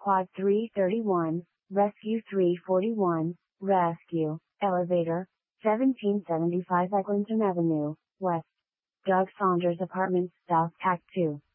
Quad 331, Rescue 341, Rescue, Elevator, 1775 Eglinton Avenue, West. Doug Saunders Apartments, South Act 2.